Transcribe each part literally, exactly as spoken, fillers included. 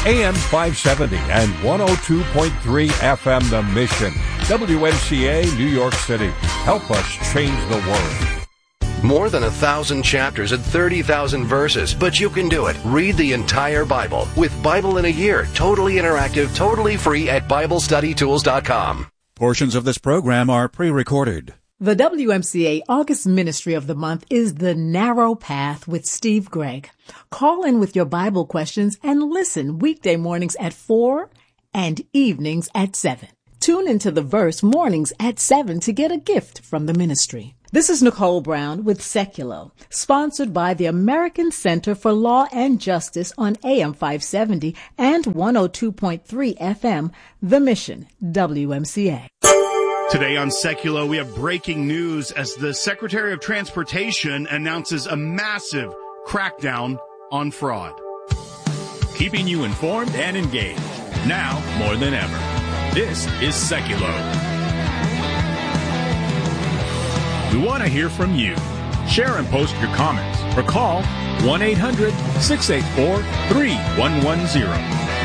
A M five seventy and one oh two point three F M The Mission. W M C A, New York City. Help us change the world. More than a thousand chapters and thirty thousand verses, but you can do it. Read the entire Bible with Bible in a Year. Totally interactive, totally free at Bible Study Tools dot com. Portions of this program are pre-recorded. The W M C A August Ministry of the Month is The Narrow Path with Steve Gregg. Call in with your Bible questions and listen weekday mornings at four and evenings at seven. Tune into The Verse mornings at seven to get a gift from the ministry. This is Nicole Brown with Seculo, sponsored by the American Center for Law and Justice on A M five seventy and one oh two point three F M, The Mission, W M C A. Today on Seculo, we have breaking news as the Secretary of Transportation announces a massive crackdown on fraud. Keeping you informed and engaged, now more than ever. This is Seculo. We want to hear from you. Share and post your comments or call one eight hundred six eight four three one one zero.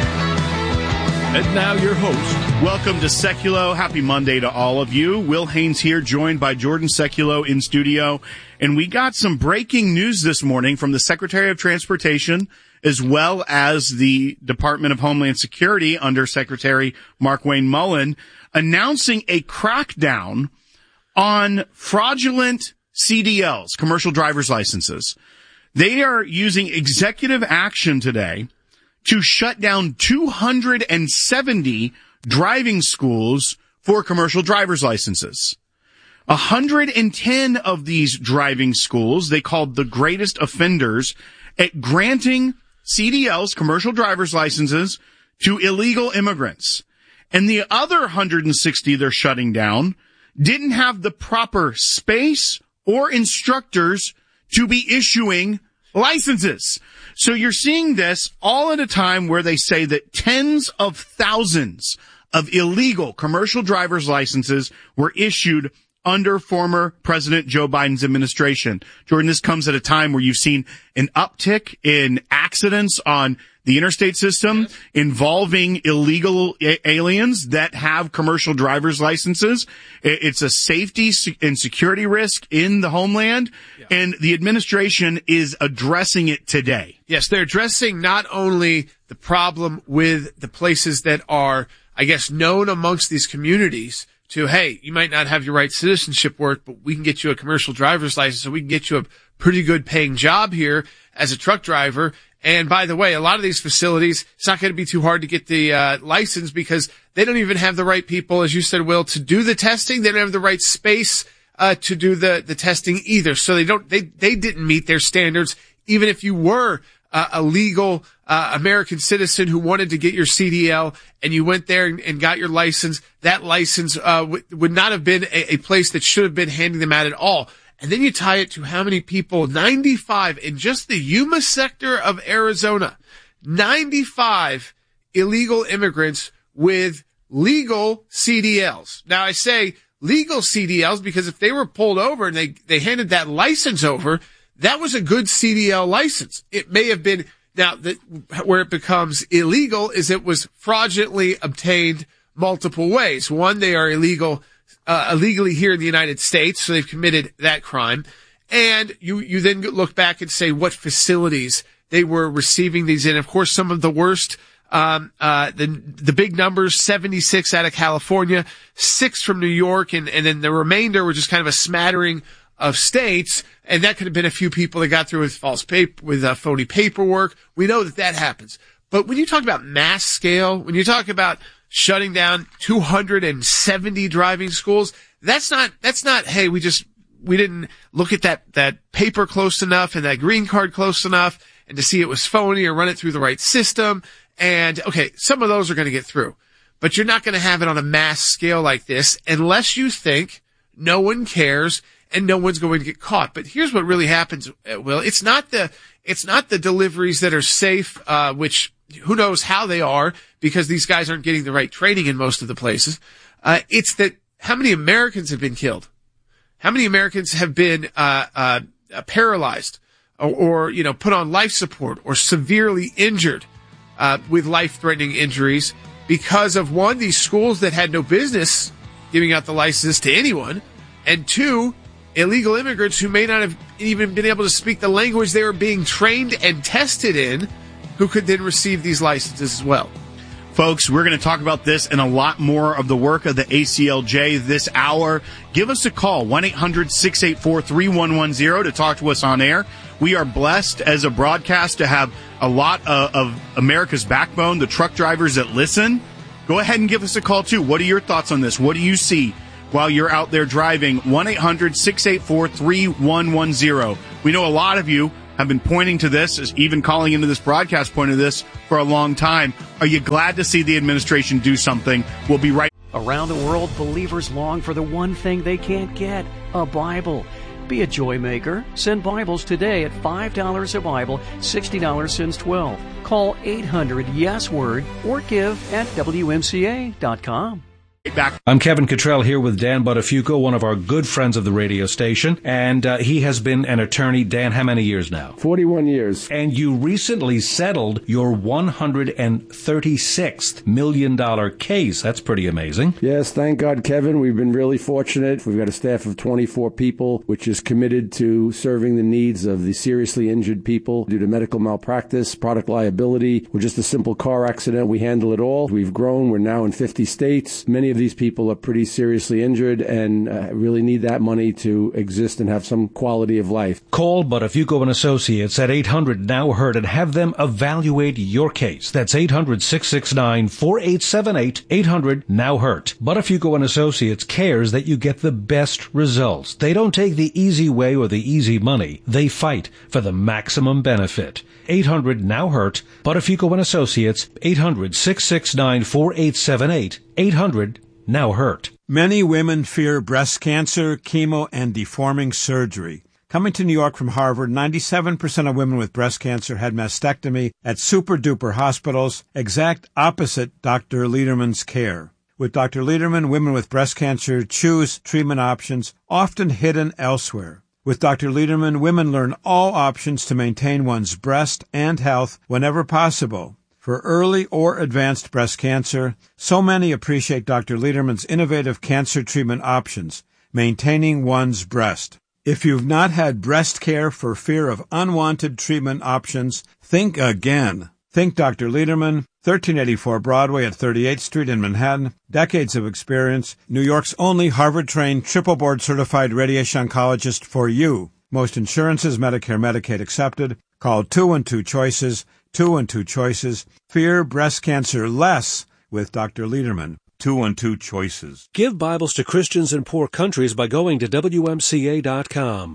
And now your host. Welcome to Seculo. Happy Monday to all of you. Will Haynes here, joined by Jordan Seculo in studio. And we got some breaking news this morning from the Secretary of Transportation, as well as the Department of Homeland Security under Secretary Markwayne Mullin, announcing a crackdown on fraudulent C D Ls, commercial driver's licenses. They are using executive action today to shut down two hundred seventy driving schools for commercial driver's licenses. one hundred ten of these driving schools, they called the greatest offenders at granting C D Ls, commercial driver's licenses, to illegal immigrants. And the other one hundred sixty they're shutting down didn't have the proper space or instructors to be issuing licenses. So you're seeing this all at a time where they say that tens of thousands of illegal commercial driver's licenses were issued under former President Joe Biden's administration. Jordan, this comes at a time where you've seen an uptick in accidents on the interstate system involving illegal a- aliens that have commercial driver's licenses. It's a safety and security risk in the homeland, yeah. And the administration is addressing it today. Yes, they're addressing not only the problem with the places that are, I guess, known amongst these communities to, hey, you might not have your right citizenship work, but we can get you a commercial driver's license, so we can get you a pretty good paying job here as a truck driver. And by the way, a lot of these facilities, it's not going to be too hard to get the uh, license because they don't even have the right people, as you said, Will, to do the testing. They don't have the right space uh, to do the, the testing either. So they don't, they, they didn't meet their standards, even if you were uh, a legal uh, American citizen who wanted to get your C D L and you went there and, and got your license. That license uh, w- would not have been a, a place that should have been handing them out at all. And then you tie it to how many people, ninety-five in just the Yuma sector of Arizona, ninety-five illegal immigrants with legal C D Ls. Now I say legal C D Ls because if they were pulled over and they, they handed that license over, that was a good C D L license. It may have been, now the, where it becomes illegal is it was fraudulently obtained multiple ways. One, they are illegal Uh, illegally here in the United States, so they've committed that crime. And you, you then look back and say what facilities they were receiving these in. Of course, some of the worst, um, uh, the, the big numbers, seventy-six out of California, six from New York, and, and then the remainder were just kind of a smattering of states. And that could have been a few people that got through with false paper, with uh, phony paperwork. We know that that happens. But when you talk about mass scale, when you talk about shutting down two hundred seventy driving schools, that's not, that's not, hey, we just, we didn't look at that, that paper close enough and that green card close enough and to see it was phony or run it through the right system. And okay, some of those are going to get through, but you're not going to have it on a mass scale like this unless you think no one cares and no one's going to get caught. But here's what really happens, Will. It's not the, it's not the deliveries that are safe, uh, which who knows how they are because these guys aren't getting the right training in most of the places. Uh, it's that how many Americans have been killed? How many Americans have been, uh, uh, paralyzed or, or, you know, put on life support or severely injured, uh, with life-threatening injuries because of, one, these schools that had no business giving out the licenses to anyone, and two, illegal immigrants who may not have even been able to speak the language they were being trained and tested in, who could then receive these licenses as well. Folks, we're going to talk about this and a lot more of the work of the A C L J this hour. Give us a call, one eight hundred six eight four three one one zero, to talk to us on air. We are blessed as a broadcast to have a lot of, of America's backbone, the truck drivers that listen. Go ahead and give us a call, too. What are your thoughts on this? What do you see while you're out there driving? one eight hundred six eight four three one one zero. We know a lot of you have been pointing to this, even calling into this broadcast, pointing to this for a long time. Are you glad to see the administration do something? We'll be right. Around the world, believers long for the one thing they can't get, a Bible. Be a joy maker. Send Bibles today at five dollars a Bible, sixty dollars since twelve. Call eight hundred yes word or give at W M C A dot com. Back. I'm Kevin Cottrell here with Dan Buttafuoco, one of our good friends of the radio station, and uh, he has been an attorney. Dan, how many years now? forty-one years. And you recently settled your one hundred thirty-sixth million dollars case. That's pretty amazing. Yes, thank God, Kevin. We've been really fortunate. We've got a staff of twenty-four people, which is committed to serving the needs of the seriously injured people due to medical malpractice, product liability, or just a simple car accident. We handle it all. We've grown. We're now in fifty states. Many of these people are pretty seriously injured and uh, really need that money to exist and have some quality of life. Call Buttafuoco and Associates at eight hundred now heard and have them evaluate your case. That's eight hundred six six nine four eight seven eight, eight hundred now hurt. Buttafuoco and Associates cares that you get the best results. They don't take the easy way or the easy money. They fight for the maximum benefit. eight hundred now hurt. Buttafuoco and Associates, eight hundred six six nine four eight seven eight, eight hundred now hurt. Many women fear breast cancer, chemo, and deforming surgery. Coming to New York from Harvard, ninety-seven percent of women with breast cancer had mastectomy at super-duper hospitals, exact opposite Doctor Lederman's care. With Doctor Lederman, women with breast cancer choose treatment options often hidden elsewhere. With Doctor Lederman, women learn all options to maintain one's breast and health whenever possible. For early or advanced breast cancer, so many appreciate Doctor Lederman's innovative cancer treatment options, maintaining one's breast. If you've not had breast care for fear of unwanted treatment options, think again. Think Doctor Lederman, thirteen eighty-four Broadway at thirty-eighth Street in Manhattan. Decades of experience. New York's only Harvard-trained, triple board-certified radiation oncologist for you. Most insurances, Medicare, Medicaid accepted. Call two one two choices, two one two choices. Fear breast cancer less with Doctor Lederman. two one two choices. Give Bibles to Christians in poor countries by going to W M C A dot com.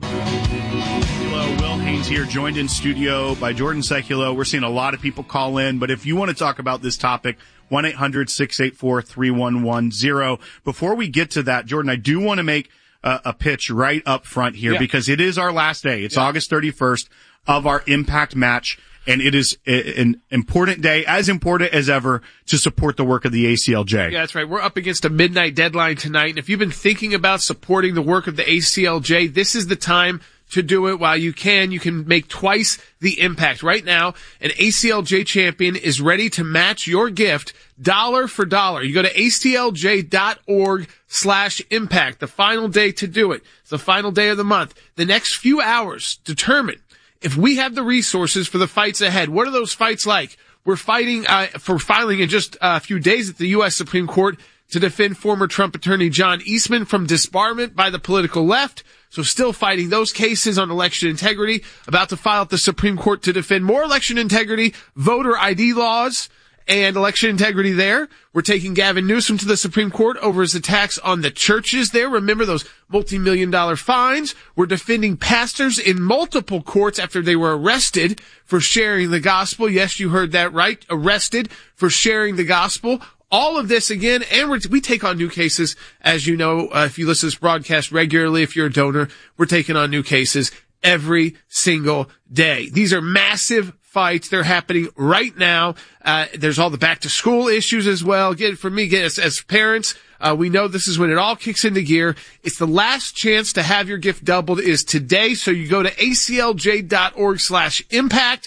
Hello, Will Haynes here, joined in studio by Jordan Seculo. We're seeing a lot of people call in, but if you want to talk about this topic, one eight hundred six eight four three one one zero. Before we get to that, Jordan, I do want to make a, a pitch right up front here, yeah, because it is our last day. It's yeah. August thirty-first of our Impact Match. And it is an important day, as important as ever, to support the work of the A C L J. Yeah, that's right. We're up against a midnight deadline tonight. And if you've been thinking about supporting the work of the A C L J, this is the time to do it while you can. You can make twice the impact. Right now, an A C L J champion is ready to match your gift dollar for dollar. You go to A C L J dot org slash impact. The final day to do it. It's the final day of the month. The next few hours determine if we have the resources for the fights ahead. What are those fights like? We're fighting uh, for filing in just a few days at the U S Supreme Court to defend former Trump attorney John Eastman from disbarment by the political left. So still fighting those cases on election integrity. About to file at the Supreme Court to defend more election integrity, voter I D laws, and election integrity there. We're taking Gavin Newsom to the Supreme Court over his attacks on the churches there. Remember those multi-million dollar fines? We're defending pastors in multiple courts after they were arrested for sharing the gospel. Yes, you heard that right. Arrested for sharing the gospel. All of this again, and we're, we take on new cases, as you know, uh, if you listen to this broadcast regularly, if you're a donor, we're taking on new cases every single day. These are massive fights. They're happening right now. Uh, there's all the back to school issues as well. Again, for me, again, as, as parents, uh, we know this is when it all kicks into gear. It's the last chance to have your gift doubled is today. So you go to A C L J dot org slash impact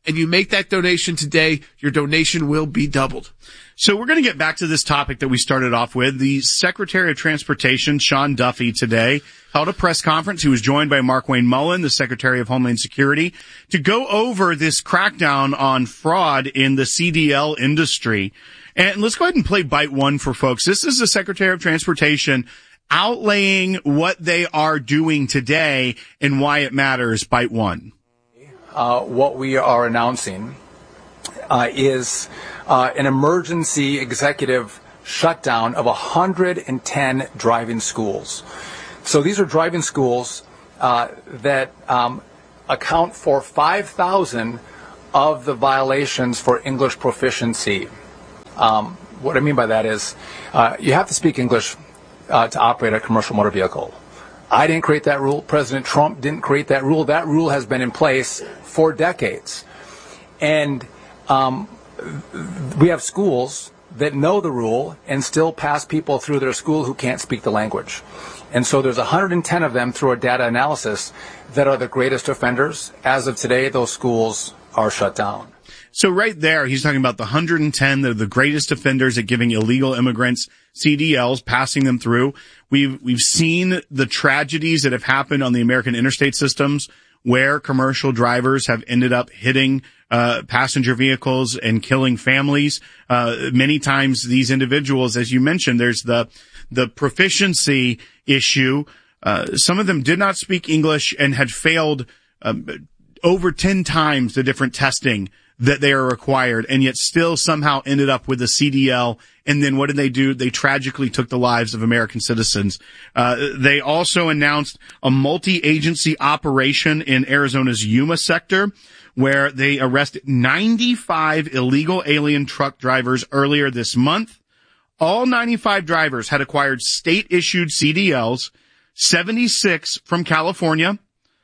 and you make that donation today, your donation will be doubled. So we're going to get back to this topic that we started off with. The Secretary of Transportation, Sean Duffy, today held a press conference. He was joined by Markwayne Mullin, the Secretary of Homeland Security, to go over this crackdown on fraud in the C D L industry. And let's go ahead and play bite one for folks. This is the Secretary of Transportation outlaying what they are doing today and why it matters. Bite one. Uh, what we are announcing uh, is uh, an emergency executive shutdown of one hundred ten driving schools. So these are driving schools uh, that um, account for five thousand of the violations for English proficiency. Um, what I mean by that is uh, you have to speak English uh, to operate a commercial motor vehicle. I didn't create that rule. President Trump didn't create that rule. That rule has been in place for decades. And um, we have schools that know the rule and still pass people through their school who can't speak the language. And so there's one hundred ten of them through a data analysis that are the greatest offenders. As of today, those schools are shut down. So right there, he's talking about the one hundred ten that are the greatest offenders at giving illegal immigrants C D Ls, passing them through. We've, we've seen the tragedies that have happened on the American interstate systems where commercial drivers have ended up hitting uh passenger vehicles and killing families. Uh many times these individuals, as you mentioned, there's the the proficiency issue. Uh some of them did not speak English and had failed um, over ten times the different testing that they are required, and yet still somehow ended up with a C D L. And then what did they do? They tragically took the lives of American citizens. Uh, they also announced a multi-agency operation in Arizona's Yuma sector where they arrested ninety-five illegal alien truck drivers earlier this month. All ninety-five drivers had acquired state-issued C D Ls, seventy-six from California,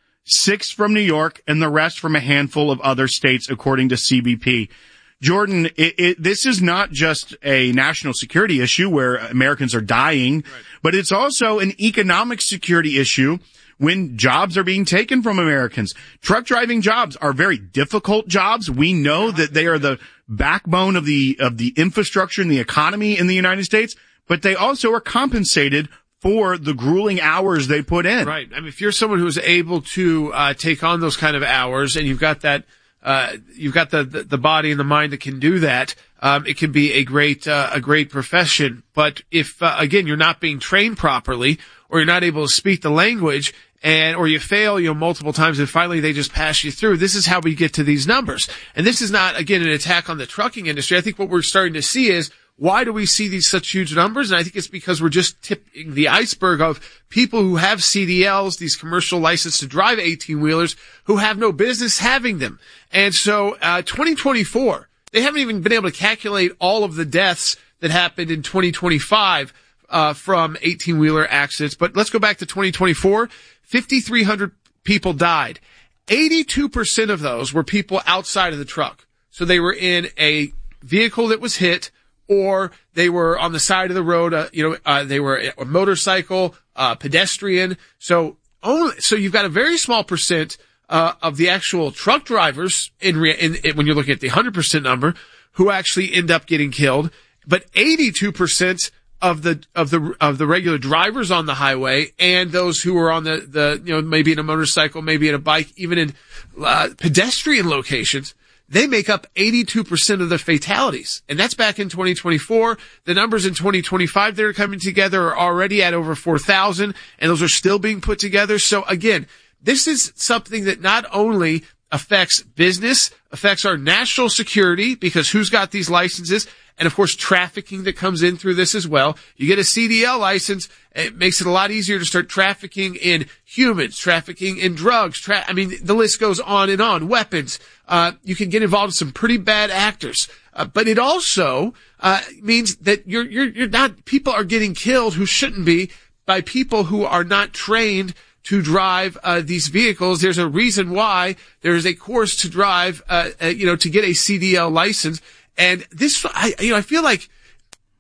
six from New York, and the rest from a handful of other states, according to C B P. Jordan, it, it, this is not just a national security issue where Americans are dying, right, but it's also an economic security issue when jobs are being taken from Americans. Truck driving jobs are very difficult jobs. We know that they are the backbone of the of the infrastructure and the economy in the United States, but they also are compensated for the grueling hours they put in. Right. I mean, if you're someone who's able to uh take on those kind of hours and you've got that uh you've got the the, the body and the mind that can do that, um it can be a great uh, a great profession. But if uh, again you're not being trained properly or you're not able to speak the language and or you fail, you know, multiple times and finally they just pass you through, this is how we get to these numbers. And this is not, again, an attack on the trucking industry. I think what we're starting to see is, why do we see these such huge numbers? And I think it's because we're just tipping the iceberg of people who have C D Ls, these commercial license to drive eighteen-wheelers, who have no business having them. And so uh twenty twenty-four, they haven't even been able to calculate all of the deaths that happened in twenty twenty-five uh from eighteen-wheeler accidents. But let's go back to twenty twenty-four. fifty-three hundred people died. eighty-two percent of those were people outside of the truck. So they were in a vehicle that was hit, or they were on the side of the road, uh, you know, uh, they were a motorcycle, uh, pedestrian. So only, so you've got a very small percent, uh, of the actual truck drivers in, re- in, in when you're looking at the one hundred percent number who actually end up getting killed. But eighty-two percent of the, of the, of the regular drivers on the highway and those who are on the, the, you know, maybe in a motorcycle, maybe in a bike, even in, uh, pedestrian locations, they make up eighty-two percent of the fatalities. And that's back in twenty twenty-four. The numbers in twenty twenty-five that are coming together are already at over four thousand, and those are still being put together. So again, this is something that not only affects business, affects our national security, because who's got these licenses? And of course, trafficking that comes in through this as well. You get a C D L license, it makes it a lot easier to start trafficking in humans, trafficking in drugs. Tra- I mean, the list goes on and on. Weapons. Uh, you can get involved with some pretty bad actors. Uh, but it also, uh, means that you're, you're, you're not, people are getting killed who shouldn't be by people who are not trained to drive, uh, these vehicles. There's a reason why there is a course to drive, uh, uh you know, to get a C D L license. And this, I, you know, I feel like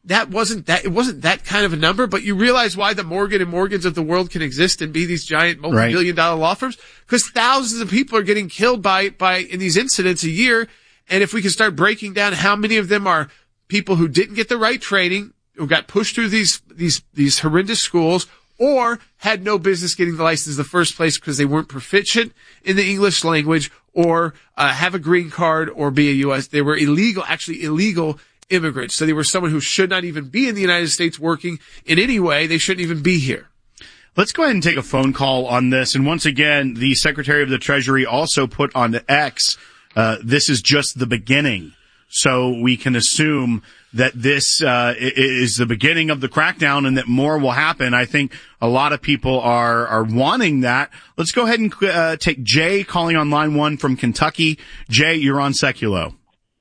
that wasn't that, it wasn't that kind of a number, but you realize why the Morgan and Morgans of the world can exist and be these giant multi-billion dollar law firms? Because thousands of people are getting killed by, by, in these incidents a year. And if we can start breaking down how many of them are people who didn't get the right training, who got pushed through these, these, these horrendous schools, or had no business getting the license in the first place because they weren't proficient in the English language, or uh, have a green card, or be a U S. They were illegal, actually illegal immigrants. So they were someone who should not even be in the United States working in any way. They shouldn't even be here. Let's go ahead and take a phone call on this. And once again, the Secretary of the Treasury also put on X, uh, this is just the beginning. So we can assume that this uh is the beginning of the crackdown and that more will happen. I think a lot of people are are wanting that. Let's go ahead and uh, take Jay calling on line one from Kentucky. Jay, you're on Seculo.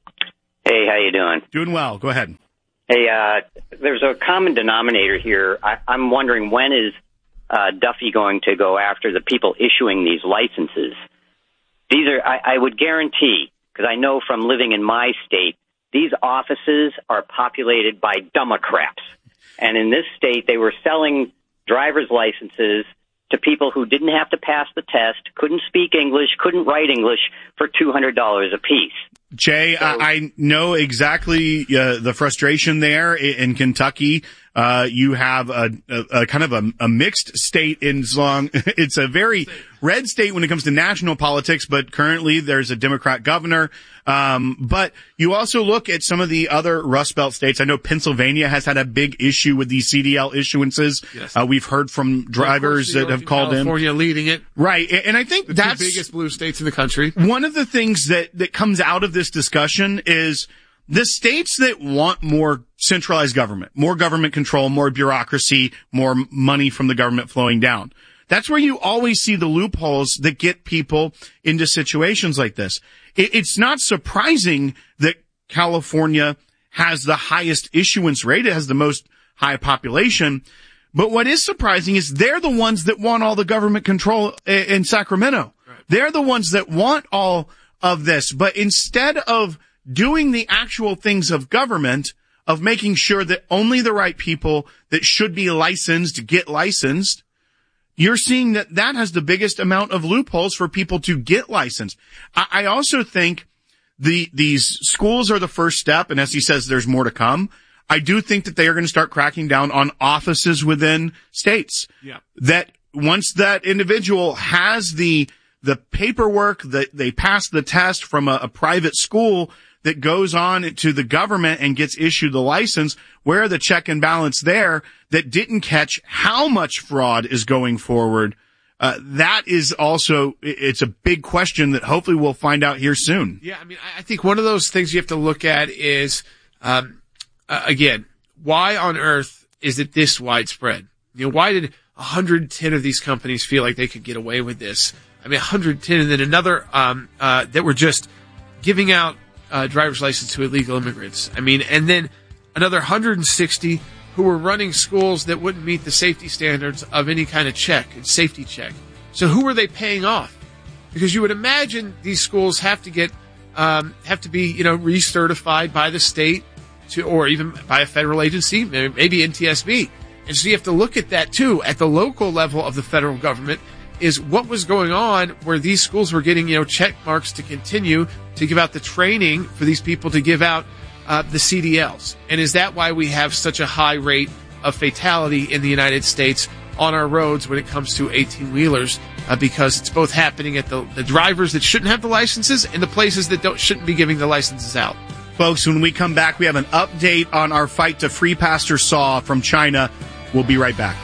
Hey, how you doing? Doing well. Go ahead. Hey, uh there's a common denominator here. I, I'm wondering, when is uh Duffy going to go after the people issuing these licenses? These are, I, I would guarantee, because I know from living in my state, these offices are populated by Democrats. And in this state, they were selling driver's licenses to people who didn't have to pass the test, couldn't speak English, couldn't write English, for two hundred dollars a piece. Jay, so, I, I know exactly uh, the frustration there in, in Kentucky. Uh, you have a, a, a kind of a, a mixed state in as long it's a very red state when it comes to national politics, but currently there's a Democrat governor. Um, but you also look at some of the other Rust Belt states. I know Pennsylvania has had a big issue with these C D L issuances. Yes. Uh, we've heard from drivers that have called in. California leading it. Right. And I think the that's the biggest blue states in the country. One of the things that, that comes out of this discussion is the states that want more centralized government, more government control, more bureaucracy, more money from the government flowing down. That's where you always see the loopholes that get people into situations like this. It, it's not surprising that California has the highest issuance rate. It has the most high population. But what is surprising is they're the ones that want all the government control in Sacramento. Right. They're the ones that want all of this. But instead of doing the actual things of government, of making sure that only the right people that should be licensed get licensed, you're seeing that that has the biggest amount of loopholes for people to get licensed. I, I also think the these schools are the first step, and as he says, there's more to come. I do think that they are going to start cracking down on offices within states. Yeah. That once that individual has the the paperwork, that they pass the test from a, a private school that goes on to the government and gets issued the license, where the check and balance there that didn't catch how much fraud is going forward. Uh, that is also, it's a big question that hopefully we'll find out here soon. Yeah, I mean, I think one of those things you have to look at is, um, uh, again, why on earth is it this widespread? You know, why did one hundred ten of these companies feel like they could get away with this? I mean, one hundred ten, and then another, um, uh, that were just giving out Uh, driver's license to illegal immigrants. I mean, and then another one hundred sixty who were running schools that wouldn't meet the safety standards of any kind of check, safety check. So who were they paying off? Because you would imagine these schools have to get, um, have to be, you know, recertified by the state to, or even by a federal agency, maybe N T S B. And so you have to look at that too, at the local level of the federal government, is what was going on where these schools were getting, you know, check marks to continue to give out the training for these people to give out uh, the C D Ls. And is that why we have such a high rate of fatality in the United States on our roads when it comes to eighteen-wheelers? Uh, because it's both happening at the, the drivers that shouldn't have the licenses and the places that don't shouldn't be giving the licenses out. Folks, when we come back, we have an update on our fight to free Pastor Saw from China. We'll be right back.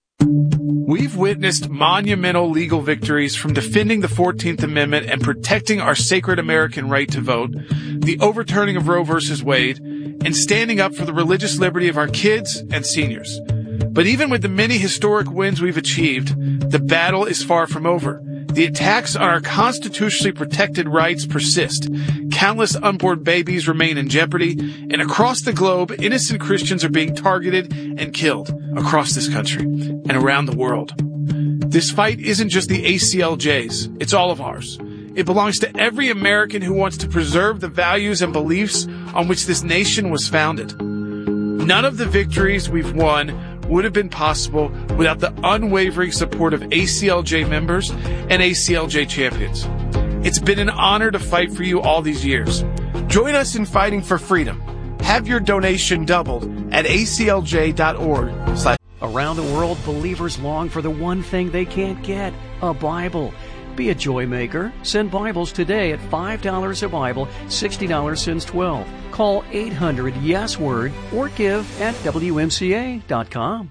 We've witnessed monumental legal victories from defending the fourteenth Amendment and protecting our sacred American right to vote, the overturning of Roe versus Wade, and standing up for the religious liberty of our kids and seniors. But even with the many historic wins we've achieved, the battle is far from over. The attacks on our constitutionally protected rights persist. Countless unborn babies remain in jeopardy, and across the globe, innocent Christians are being targeted and killed across this country and around the world. This fight isn't just the A C L J's, it's all of ours. It belongs to every American who wants to preserve the values and beliefs on which this nation was founded. None of the victories we've won would have been possible without the unwavering support of A C L J members and A C L J champions. It's been an honor to fight for you all these years. Join us in fighting for freedom. Have your donation doubled at A C L J dot org. Around the world, believers long for the one thing they can't get, a Bible. Be a joy maker. Send Bibles today at five dollars a Bible, sixty dollars since twelve. Call eight hundred yes word or give at W M C A dot com.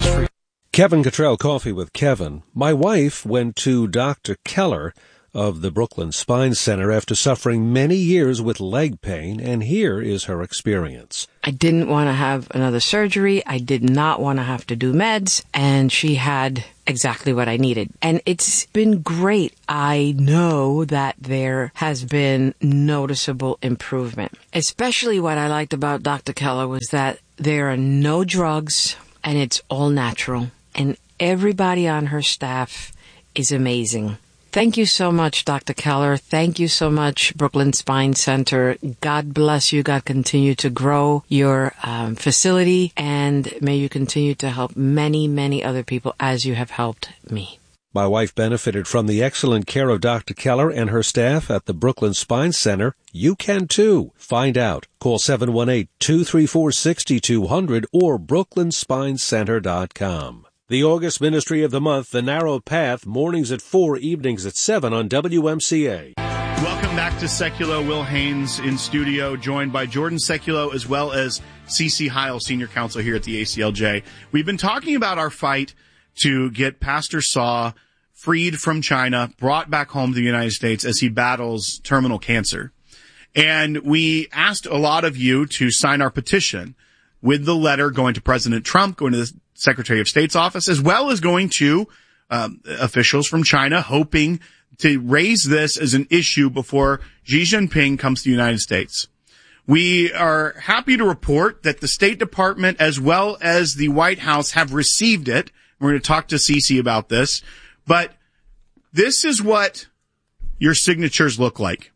Kevin Cottrell Coffee with Kevin. My wife went to Doctor Keller of the Brooklyn Spine Center after suffering many years with leg pain, and here is her experience. I didn't want to have another surgery. I did not want to have to do meds, and she had exactly what I needed. And it's been great. I know that there has been noticeable improvement. Especially what I liked about Doctor Keller was that there are no drugs, and it's all natural. And everybody on her staff is amazing. Thank you so much, Doctor Keller. Thank you so much, Brooklyn Spine Center. God bless you. God continue to grow your um, facility, and may you continue to help many, many other people as you have helped me. My wife benefited from the excellent care of Doctor Keller and her staff at the Brooklyn Spine Center. You can too. Find out. Call seven one eight, two three four, six two zero zero or brooklyn spine center dot com. The August Ministry of the Month, The Narrow Path, mornings at four, evenings at seven on W M C A. Welcome back to Seculo. Will Haynes in studio, joined by Jordan Seculo as well as Cece Heil, Senior Counsel here at the A C L J. We've been talking about our fight to get Pastor Saw freed from China, brought back home to the United States as he battles terminal cancer. And we asked a lot of you to sign our petition with the letter going to President Trump, going to the Secretary of State's office, as well as going to um, officials from China, hoping to raise this as an issue before Xi Jinping comes to the United States. We are happy to report that the State Department as well as the White House have received it. We're going to talk to Cece about this, but this is what your signatures look like.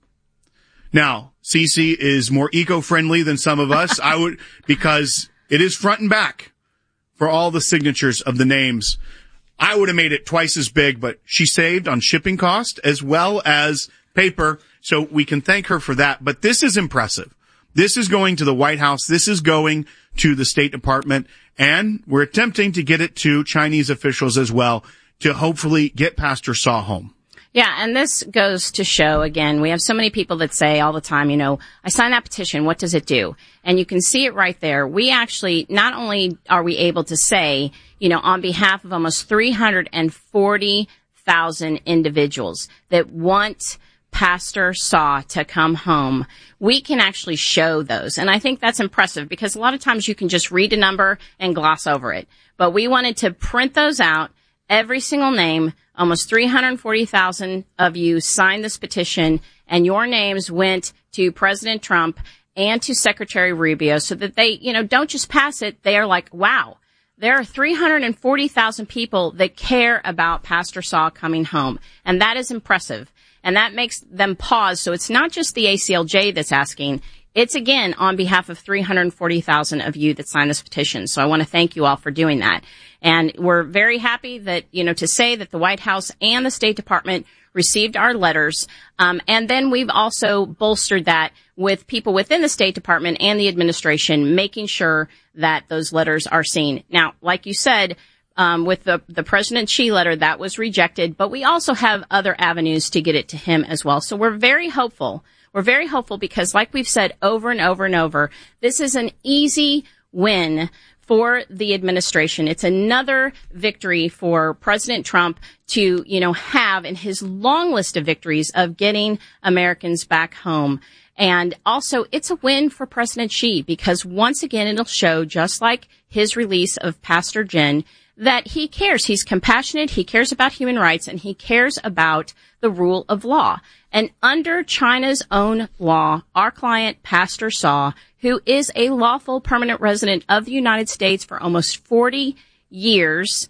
Now, Cece is more eco-friendly than some of us, I would, because it is front and back for all the signatures of the names. I would have made it twice as big, but she saved on shipping cost as well as paper, so we can thank her for that. But this is impressive. This is going to the White House. This is going to the State Department, and we're attempting to get it to Chinese officials as well to hopefully get Pastor Saw home. Yeah, and this goes to show, again, we have so many people that say all the time, you know, I signed that petition, what does it do? And you can see it right there. We actually, not only are we able to say, you know, on behalf of almost three hundred forty thousand individuals that want Pastor Saw to come home, we can actually show those. And I think that's impressive because a lot of times you can just read a number and gloss over it. But we wanted to print those out, every single name. Almost three hundred forty thousand of you signed this petition, and your names went to President Trump and to Secretary Rubio so that they, you know, don't just pass it. They are like, wow, there are three hundred forty thousand people that care about Pastor Saw coming home. And that is impressive. And that makes them pause. So it's not just the A C L J that's asking. It's, again, on behalf of three hundred forty thousand of you that signed this petition. So I want to thank you all for doing that. And we're very happy that, you know, to say that the White House and the State Department received our letters. Um, and then we've also bolstered that with people within the State Department and the administration, making sure that those letters are seen. Now, like you said, um, with the, the President Xi letter, that was rejected. But we also have other avenues to get it to him as well. So we're very hopeful. We're very hopeful because, like we've said over and over and over, this is an easy win for the administration. It's another victory for President Trump to, you know, have in his long list of victories of getting Americans back home. And also, it's a win for President Xi because once again, it'll show, just like his release of Pastor Jin, that he cares. He's compassionate. He cares about human rights, and he cares about the rule of law. And under China's own law, our client, Pastor Saw, who is a lawful permanent resident of the United States for almost forty years,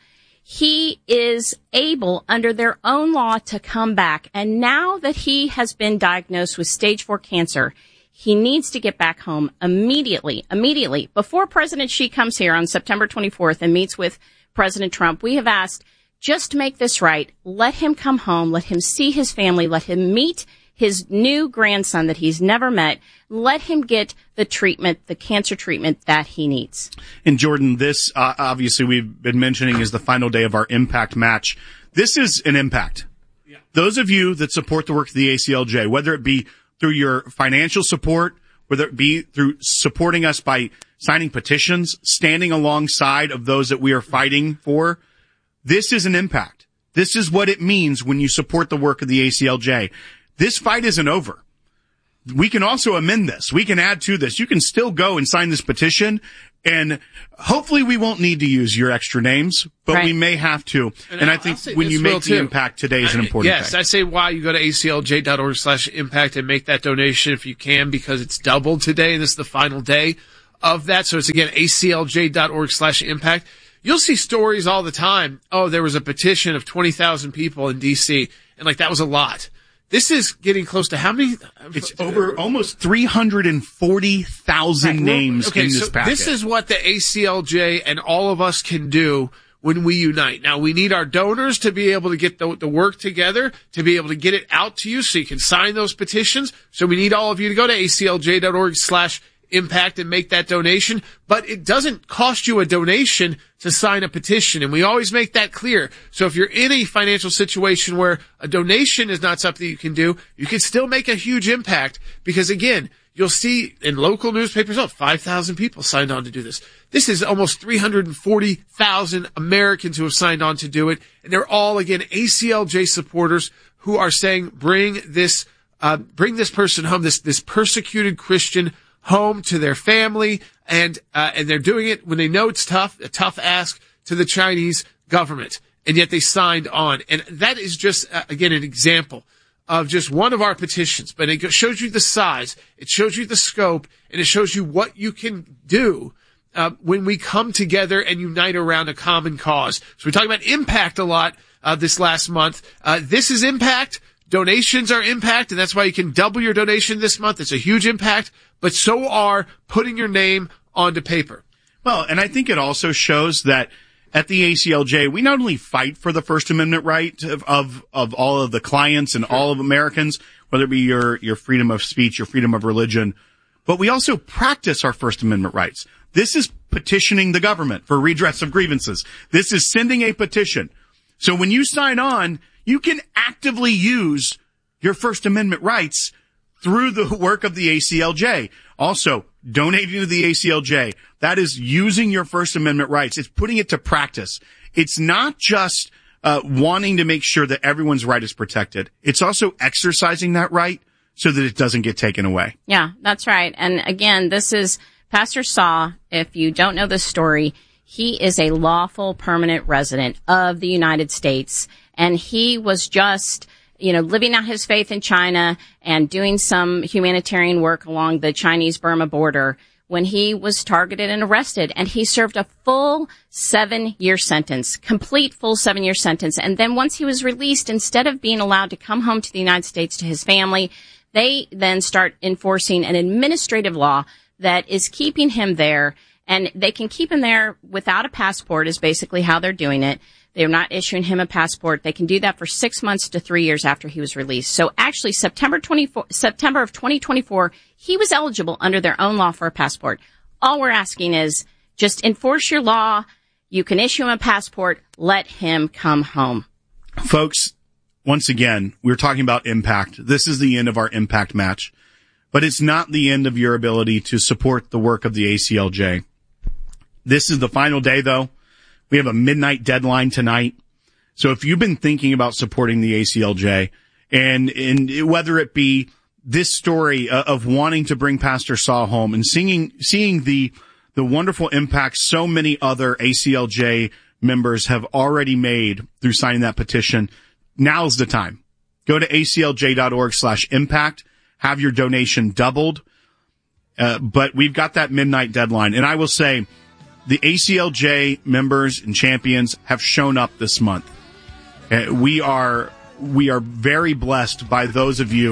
he is able, under their own law, to come back. And now that he has been diagnosed with stage four cancer, He needs to get back home immediately, immediately. Before President Xi comes here on September twenty-fourth and meets with President Trump, we have asked, just make this right. Let him come home. Let him see his family. Let him meet his new grandson that he's never met. Let him get the treatment, the cancer treatment that he needs. And Jordan, this uh, obviously we've been mentioning is the final day of our Impact match. This is an impact. Yeah. Those of you that support the work of the A C L J, whether it be through your financial support, whether it be through supporting us by signing petitions, standing alongside of those that we are fighting for, this is an impact. This is what it means when you support the work of the A C L J. This fight isn't over. We can also amend this. We can add to this. You can still go and sign this petition, and hopefully we won't need to use your extra names, but right. we may have to. And, and I think when you make the too. impact, today is an important yes, day. Yes, I say why you go to A C L J dot org slash impact and make that donation if you can, because it's doubled today, and this is the final day of that. So it's, again, A C L J dot org slash impact. You'll see stories all the time. Oh, there was a petition of twenty thousand people in D C, and like that was a lot. This is getting close to how many? It's over almost three hundred forty thousand names okay, in this so packet. This is what the A C L J and all of us can do when we unite. Now, we need our donors to be able to get the, the work together, to be able to get it out to you so you can sign those petitions. So we need all of you to go to A C L J dot org slash impact and make that donation. But it doesn't cost you a donation to sign a petition, and we always make that clear. So if you're in a financial situation where a donation is not something you can do, you can still make a huge impact, because again, you'll see in local newspapers, oh, five thousand people signed on to do this. This is almost three hundred forty thousand Americans who have signed on to do it, and they're all, again, A C L J supporters who are saying, bring this, uh, bring this person home, this, this persecuted Christian home to their family, and uh, and they're doing it when they know it's tough, a tough ask to the Chinese government, and yet they signed on. And that is just, uh, again, an example of just one of our petitions, but it shows you the size, it shows you the scope, and it shows you what you can do uh, when we come together and unite around a common cause. So we talk about impact a lot uh, this last month. Uh, this is impact. Donations are impact, and that's why you can double your donation this month. It's a huge impact, but so are putting your name onto paper. Well, and I think it also shows that at the A C L J, we not only fight for the First Amendment right of, of, of all of the clients and sure. all of Americans, whether it be your, your freedom of speech, your freedom of religion, but we also practice our First Amendment rights. This is petitioning the government for redress of grievances. This is sending a petition. So when you sign on, you can actively use your First Amendment rights through the work of the A C L J. Also, donating to the A C L J, that is using your First Amendment rights. It's putting it to practice. It's not just uh, wanting to make sure that everyone's right is protected. It's also exercising that right so that it doesn't get taken away. Yeah, that's right. And again, this is Pastor Saw. If you don't know this story, he is a lawful permanent resident of the United States, and he was just, you know, living out his faith in China and doing some humanitarian work along the Chinese-Burma border when he was targeted and arrested. And he served a full seven-year sentence, complete full seven-year sentence. And then once he was released, instead of being allowed to come home to the United States to his family, they then start enforcing an administrative law that is keeping him there. And they can keep him there without a passport is basically how they're doing it. They're not issuing him a passport. They can do that for six months to three years after he was released. So actually, September twenty-fourth, September of twenty twenty-four, he was eligible under their own law for a passport. All we're asking is just enforce your law. You can issue him a passport. Let him come home. Folks, once again, we're talking about impact. This is the end of our impact match, but it's not the end of your ability to support the work of the A C L J. This is the final day, though. We have a midnight deadline tonight. So if you've been thinking about supporting the A C L J, and, and whether it be this story of wanting to bring Pastor Saw home and seeing, seeing the, the wonderful impact so many other A C L J members have already made through signing that petition, now's the time. Go to A C L J dot org slash impact, have your donation doubled. Uh, but we've got that midnight deadline. And I will say, the A C L J members and champions have shown up this month. Uh, we are we are very blessed by those of you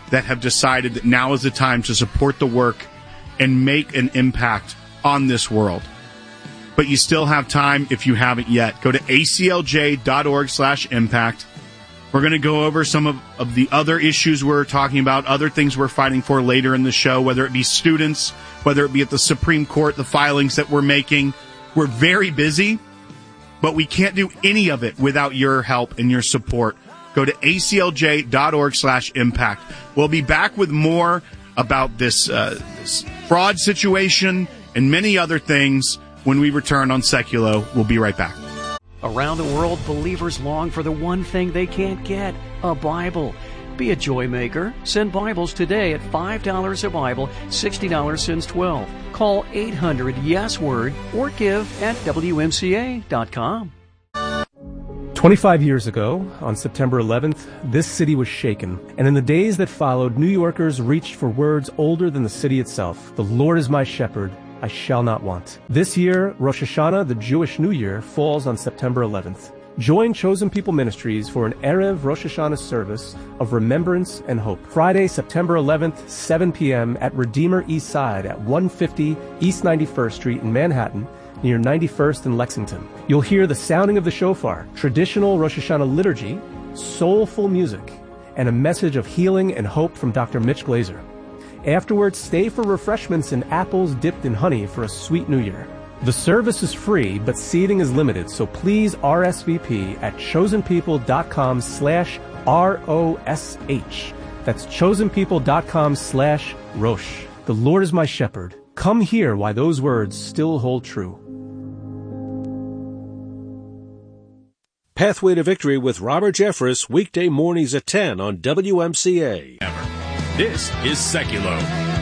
that have decided that now is the time to support the work and make an impact on this world. But you still have time if you haven't yet. Go to A C L J dot org slash impact. We're going to go over some of, of the other issues we're talking about, other things we're fighting for later in the show, whether it be students, whether it be at the Supreme Court, the filings that we're making. We're very busy, but we can't do any of it without your help and your support. Go to A C L J dot org slash impact. We'll be back with more about this, uh, this fraud situation and many other things when we return on Seculo. We'll be right back. Around the world, believers long for the one thing they can't get, a Bible. Be a joy maker. Send Bibles today at five dollars a Bible, sixty dollars since twelve. Call eight hundred yes word or give at W M C A dot com. twenty-five years ago, on September eleventh, this city was shaken. And in the days that followed, New Yorkers reached for words older than the city itself. The Lord is my shepherd, I shall not want. This year, Rosh Hashanah, the Jewish New Year, falls on September eleventh. Join Chosen People Ministries for an Erev Rosh Hashanah service of remembrance and hope. Friday, September eleventh, seven p.m. at Redeemer East Side at one fifty East ninety-first Street in Manhattan, near ninety-first and Lexington. You'll hear the sounding of the shofar, traditional Rosh Hashanah liturgy, soulful music, and a message of healing and hope from Doctor Mitch Glazer. Afterwards, stay for refreshments and apples dipped in honey for a sweet new year. The service is free, but seating is limited, so please R S V P at chosenpeople.com slash R O S H. That's chosenpeople.com slash Rosh. The Lord is my shepherd. Come hear why those words still hold true. Pathway to Victory with Robert Jeffress, weekday mornings at ten on W M C A. This is Seculo.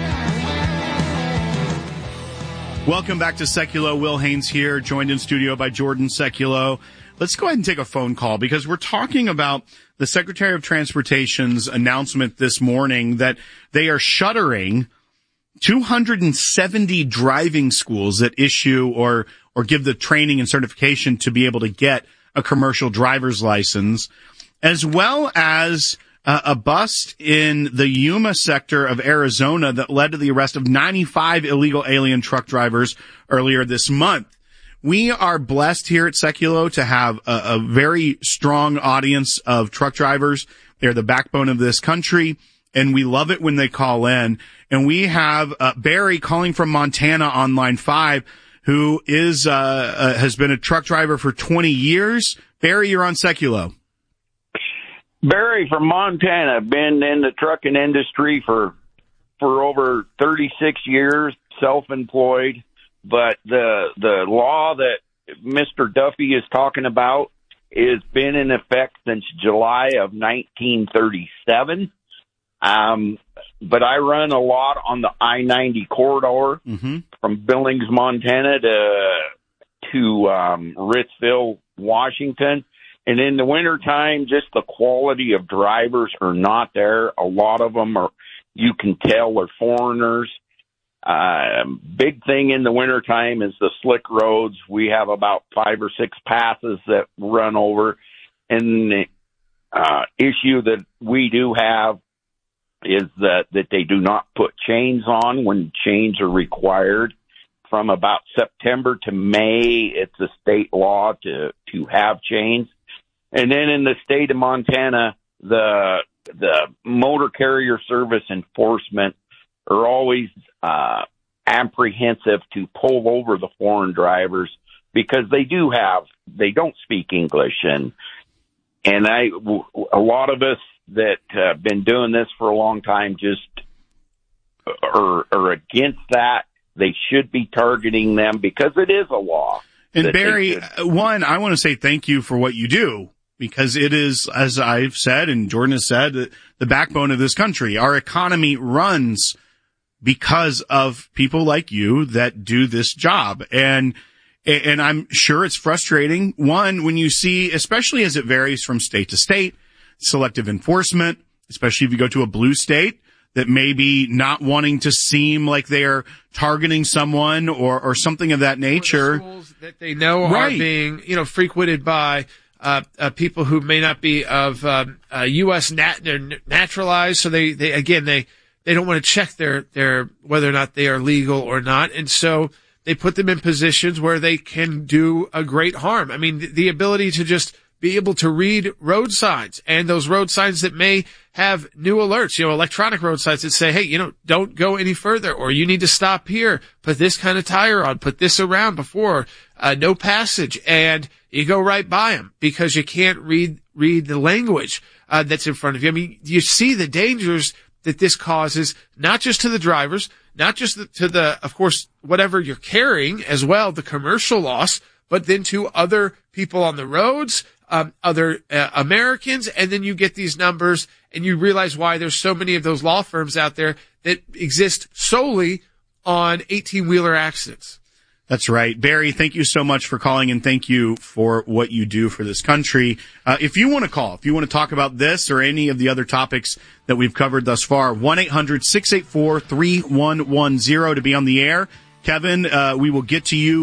Welcome back to Seculo. Will Haynes here, joined in studio by Jordan Seculo. Let's go ahead and take a phone call because we're talking about the Secretary of Transportation's announcement this morning that they are shuttering two hundred seventy driving schools that issue or or give the training and certification to be able to get a commercial driver's license, as well as uh, a bust in the Yuma sector of Arizona that led to the arrest of ninety-five illegal alien truck drivers earlier this month. We are blessed here at Seculo to have a, a very strong audience of truck drivers. They're the backbone of this country, and we love it when they call in. And we have uh, Barry calling from Montana on line five, who is uh, uh has been a truck driver for twenty years. Barry, you're on Seculo. Barry from Montana, been in the trucking industry for for over thirty-six years, self-employed. But the the law that Mister Duffy is talking about has been in effect since July of nineteen thirty-seven. Um, but I run a lot on the I ninety corridor mm-hmm. from Billings, Montana to to um, Ritzville, Washington. And in the wintertime, just the quality of drivers are not there. A lot of them are, you can tell, are foreigners. Uh, big thing in the wintertime is the slick roads. We have about five or six passes that run over. And the uh, issue that we do have is that, that they do not put chains on when chains are required. From about September to May, it's a state law to, to have chains. And then in the state of Montana, the the motor carrier service enforcement are always uh, apprehensive to pull over the foreign drivers because they do have, they don't speak English. And, and I, a lot of us that have been doing this for a long time just are, are against that. They should be targeting them because it is a law. And Barry, one, I want to say thank you for what you do, because it is, as I've said and Jordan has said, the backbone of this country. Our economy runs because of people like you that do this job. And, and I'm sure it's frustrating, one, when you see, especially as it varies from state to state, selective enforcement, especially if you go to a blue state that may be not wanting to seem like they are targeting someone or, or something of that nature. Schools that they know right. are being, you know, frequented by uh, uh, people who may not be of um, uh, U S nat- they're naturalized. So they, they again, they, they don't want to check their, their, whether or not they are legal or not. And so they put them in positions where they can do a great harm. I mean, the, the ability to just be able to read road signs, and those road signs that may have new alerts, you know, electronic road signs that say, hey, you know, don't go any further, or you need to stop here, put this kind of tire on, put this around before, uh, no passage, and you go right by them because you can't read, read the language, uh, that's in front of you. I mean, you see the dangers that this causes, not just to the drivers, not just to the, of course, whatever you're carrying as well, the commercial loss, but then to other people on the roads, um, other uh, Americans, and then you get these numbers and you realize why there's so many of those law firms out there that exist solely on eighteen-wheeler accidents. That's right. Barry, thank you so much for calling, and thank you for what you do for this country. Uh, if you want to call, if you want to talk about this or any of the other topics that we've covered thus far, one eight hundred six eight four three one one zero to be on the air. Kevin, uh, we will get to you